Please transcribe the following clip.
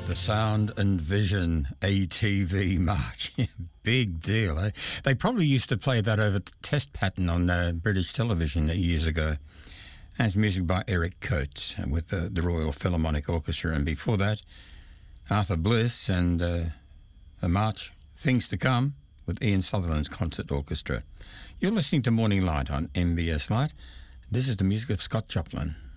The Sound and Vision ATV March. Big deal, eh? They probably used to play that over the test pattern on British television years ago. That's music by Eric Coates with the Royal Philharmonic Orchestra. And before that, Arthur Bliss and the march Things to Come with Ian Sutherland's Concert Orchestra. You're listening to Morning Light on MBS Light. This is the music of Scott Joplin.